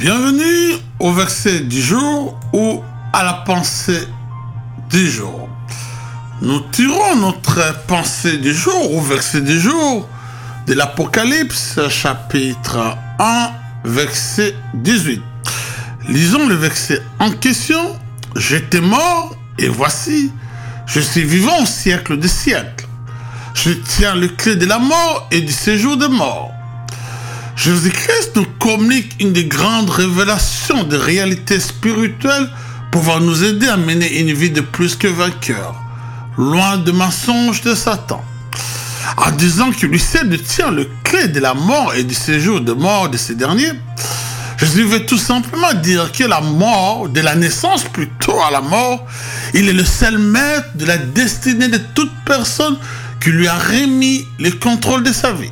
Bienvenue au verset du jour ou à la pensée du jour. Nous tirons notre pensée du jour au verset du jour de l'Apocalypse chapitre 1 verset 18. Lisons le verset en question. J'étais mort et voici, je suis vivant au siècle des siècles. Je tiens le clé de la mort et du séjour des morts. Jésus-Christ nous communique une des grandes révélations de réalité spirituelle pouvant nous aider à mener une vie de plus que vainqueur, loin de mensonges de Satan. En disant qu'il lui sait de tenir le clé de la mort et du séjour de mort de ces derniers, Jésus veut tout simplement dire que la mort, de la naissance plutôt à la mort, il est le seul maître de la destinée de toute personne qui lui a remis le contrôle de sa vie.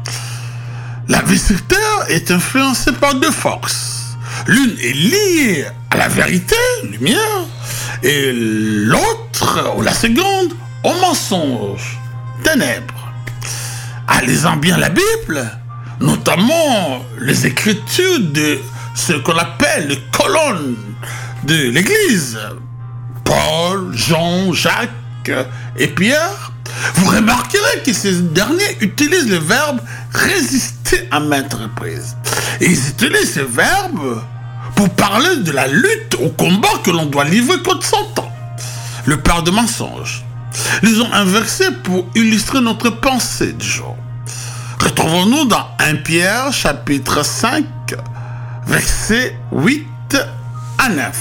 La vie sur terre est influencée par deux forces. L'une est liée à la vérité, lumière, et l'autre, ou la seconde, au mensonge, ténèbres. En lisant bien la Bible, notamment les écritures de ce qu'on appelle les colonnes de l'Église, Paul, Jean, Jacques et Pierre, vous remarquerez que ces derniers utilisent le verbe résister à maintes reprises. Et ils utilisent ce verbe pour parler de la lutte au combat que l'on doit livrer contre Satan, le père de mensonges. Lisons un verset pour illustrer notre pensée du jour. Retrouvons-nous dans 1 Pierre chapitre 5, versets 8 à 9.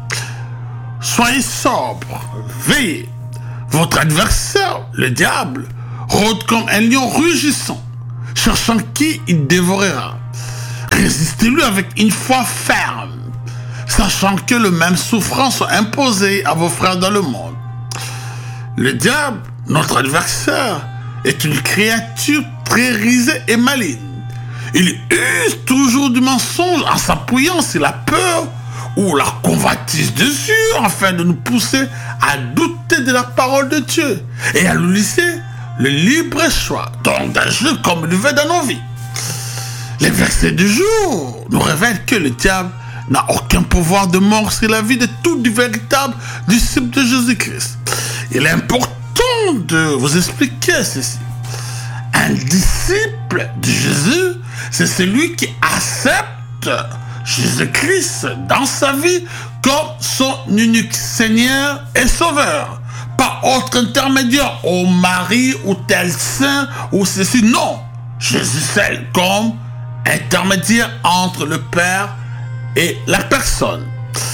Soyez sobres, veillez. Votre adversaire, le diable, rôde comme un lion rugissant, cherchant qui il dévorera. Résistez-lui avec une foi ferme, sachant que les mêmes souffrances sont imposées à vos frères dans le monde. Le diable, notre adversaire, est une créature très risée et maligne. Il use toujours du mensonge en s'appuyant sur la peur ou la convoitise de Dieu afin de nous pousser à douter de la parole de Dieu et à nous laisser le libre choix, donc d'agir comme il veut dans nos vies. Les versets du jour nous révèlent que le diable n'a aucun pouvoir de mort sur la vie de tout du véritable disciple de Jésus-Christ. Il est important de vous expliquer ceci. Un disciple de Jésus, c'est celui qui accepte Jésus-Christ dans sa vie comme son unique Seigneur et Sauveur. Pas autre intermédiaire, au mari ou tel saint ou ceci. Non, Jésus seul comme intermédiaire entre le Père et la personne.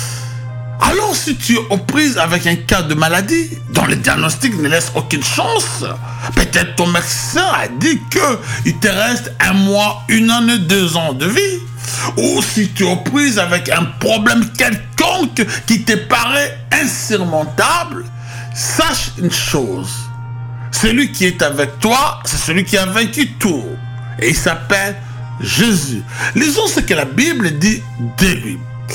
Alors si tu es aux prises avec un cas de maladie dont le diagnostic ne laisse aucune chance, peut-être ton médecin a dit qu'il te reste 1 mois, 1 année, 2 ans de vie. Ou si tu es aux prises avec un problème quelconque qui te paraît insurmontable, sache une chose. Celui qui est avec toi, c'est celui qui a vaincu tout. Et il s'appelle Jésus. Lisons ce que la Bible dit de lui.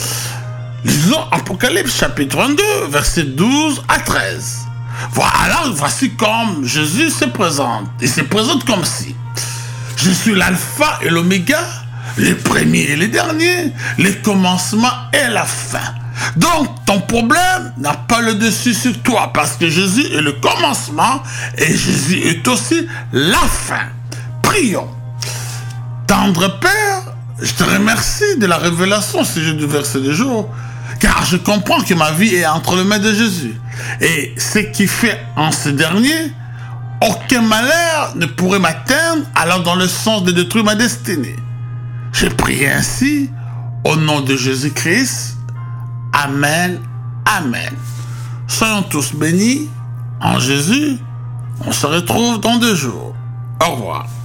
Lisons Apocalypse chapitre 22, versets 12 à 13. Voilà, voici comme Jésus se présente. Il se présente comme si: je suis l'alpha et l'oméga, le premier et le dernier, le commencement et la fin. Donc, ton problème n'a pas le dessus sur toi parce que Jésus est le commencement et Jésus est aussi la fin. Prions. Tendre Père, je te remercie de la révélation au sujet du verset du jour, car je comprends que ma vie est entre les mains de Jésus. Et ce qui fait en ce dernier, aucun malheur ne pourrait m'atteindre allant dans le sens de détruire ma destinée. Je prie ainsi, au nom de Jésus-Christ. Amen, amen. Soyons tous bénis en Jésus. On se retrouve dans 2 jours. Au revoir.